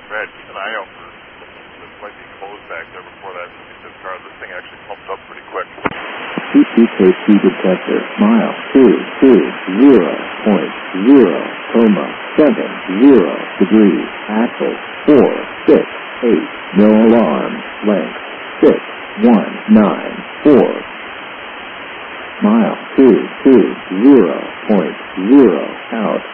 Brad, keep an eye out for this might be closed back there before that this car. This thing actually pumped up pretty quick. CPKC detector, mile 220.070 degrees, axle 468, no alarm, length 6194. Mile 220.0 out.